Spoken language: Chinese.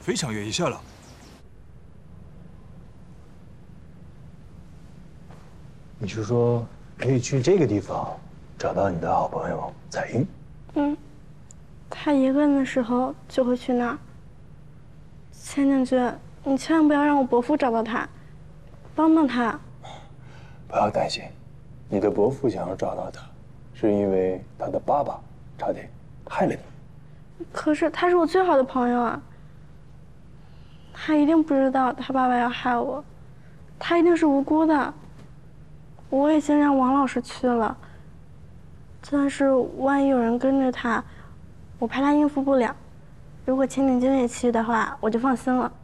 非常愿意效劳。 你是说可以去这个地方找到你的好朋友彩英？ 嗯，他一个人的时候就会去那儿。千将军，你千万不要让我伯父找到他，帮帮他。 不要担心，你的伯父想要找到他，是因为他的爸爸差点害了你。 可是他是我最好的朋友啊，他一定不知道他爸爸要害我，他一定是无辜的。我已经让王老师去了，但是万一有人跟着他，我怕他应付不了。如果千将军也去的话，我就放心了。